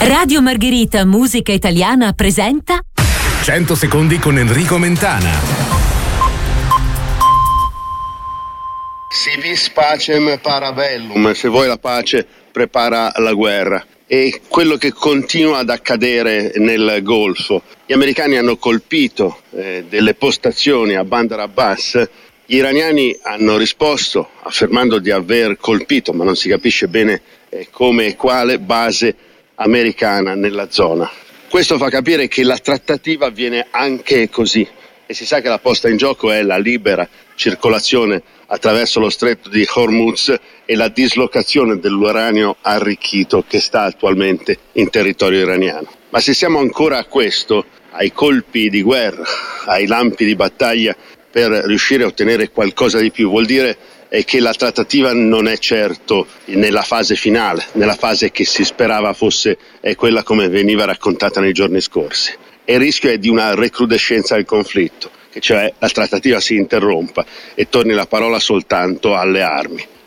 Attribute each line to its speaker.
Speaker 1: Radio Margherita Musica Italiana presenta
Speaker 2: 100 secondi con Enrico Mentana.
Speaker 3: Si vis pacem para bellum, se vuoi la pace prepara la guerra. E quello che continua ad accadere nel Golfo. Gli americani hanno colpito delle postazioni a Bandar Abbas, gli iraniani hanno risposto affermando di aver colpito, ma non si capisce bene come e quale, base americana nella zona. Questo fa capire che la trattativa avviene anche così e si sa che la posta in gioco è la libera circolazione attraverso lo stretto di Hormuz e la dislocazione dell'uranio arricchito che sta attualmente in territorio iraniano. Ma se siamo ancora a questo, ai colpi di guerra, ai lampi di battaglia per riuscire a ottenere qualcosa di più, vuol dire che la trattativa non è certo nella fase finale, nella fase che si sperava fosse quella come veniva raccontata nei giorni scorsi. E il rischio è di una recrudescenza del conflitto, che cioè la trattativa si interrompa e torni la parola soltanto alle armi.